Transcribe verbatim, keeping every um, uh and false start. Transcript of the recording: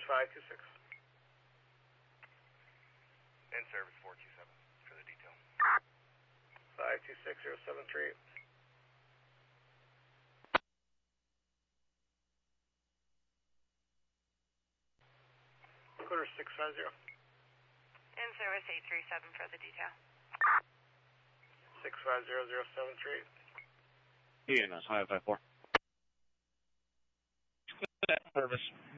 five two six. In service four two seven for the detail. five two six zero seven three. Quarter six five zero. In service eight three seven for the detail. six five zero zero seven three. E N S five five four. Service